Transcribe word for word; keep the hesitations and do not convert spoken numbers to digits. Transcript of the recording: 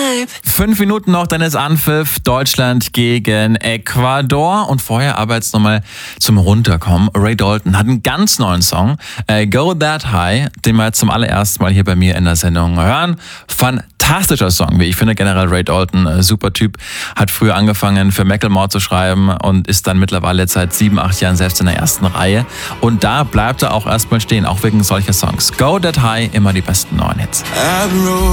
Fünf Minuten noch, dann ist Anpfiff. Deutschland gegen Ecuador. Und vorher aber jetzt nochmal zum Runterkommen. Ray Dalton hat einen ganz neuen Song, äh, Go That High, den wir jetzt zum allerersten Mal hier bei mir in der Sendung hören. Fantastischer Song, wie ich finde generell. Ray Dalton, äh, super Typ, hat früher angefangen für Macklemore zu schreiben und ist dann mittlerweile seit sieben, acht Jahren selbst in der ersten Reihe. Und da bleibt er auch erstmal stehen, auch wegen solcher Songs. Go That High, immer die besten neuen Hits.